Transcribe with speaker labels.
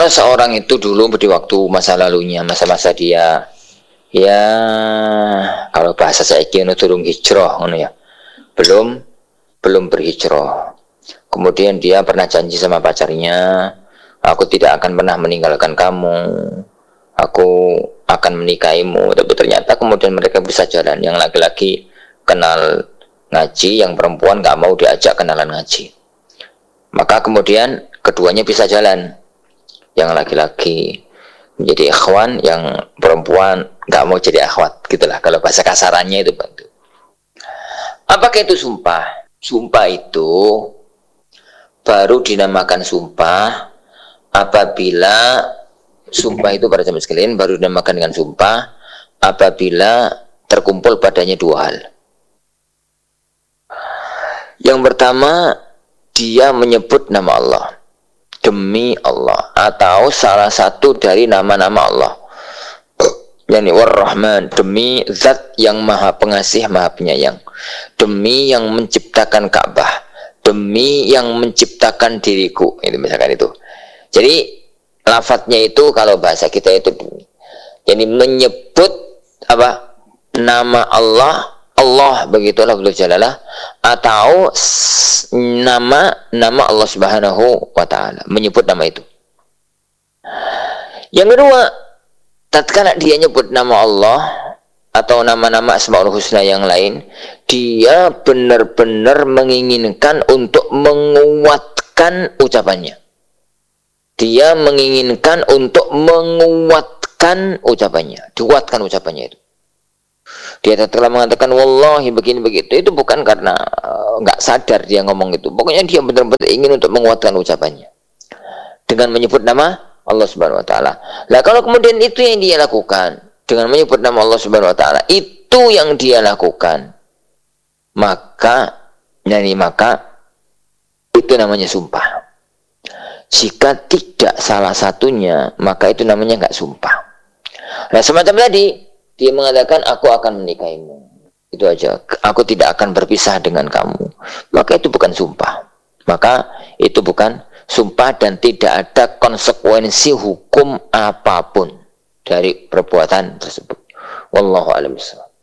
Speaker 1: Kalau seorang itu dulu di waktu masa lalunya, masa-masa dia, ya kalau bahasa saya kira turun hijrah, ya, belum berhijrah. Kemudian dia pernah janji sama pacarnya, aku tidak akan pernah meninggalkan kamu, aku akan menikahimu. Tapi ternyata kemudian mereka bisa jalan. Yang laki-laki kenal ngaji, yang perempuan gak mau diajak kenalan ngaji. Maka kemudian keduanya bisa jalan. Yang laki-laki menjadi ikhwan, yang perempuan gak mau jadi akhwat. Gitulah kalau bahasa kasarannya itu. Apakah itu sumpah? Sumpah itu baru dinamakan sumpah apabila sumpah itu para jemaah sekalian baru dinamakan dengan sumpah apabila terkumpul padanya dua hal. Yang pertama, dia menyebut nama Allah, demi Allah, atau salah satu dari nama-nama Allah, yakni War-Rahman, demi zat yang maha pengasih maha penyayang, demi yang menciptakan Ka'bah, demi yang menciptakan diriku, itu misalkan itu. Jadi lafadznya itu kalau bahasa kita itu, jadi menyebut apa, nama Allah, Allah begitulah beliau jalalah, atau nama Allah Subhanahu wa taala, menyebut nama itu. Yang kedua, tatkala dia nyebut nama Allah atau nama-nama Asmaul Husna yang lain, dia benar-benar menginginkan untuk menguatkan ucapannya. Dia menginginkan untuk menguatkan ucapannya, dikuatkan ucapannya itu. Dia telah mengatakan wallahi begini begitu, itu bukan karena nggak sadar dia ngomong itu. Pokoknya dia benar-benar ingin untuk menguatkan ucapannya dengan menyebut nama Allah Subhanahu wa taala. Lah kalau kemudian itu yang dia lakukan dengan menyebut nama Allah Subhanahu wa taala, itu yang dia lakukan, maka itu namanya sumpah. Jika tidak salah satunya, maka itu namanya nggak sumpah. Nah semacam tadi, dia mengatakan aku akan menikahimu, itu aja, aku tidak akan berpisah dengan kamu, maka itu bukan sumpah. Maka itu bukan sumpah dan tidak ada konsekuensi hukum apapun dari perbuatan tersebut. Wallahu a'lam bishawab.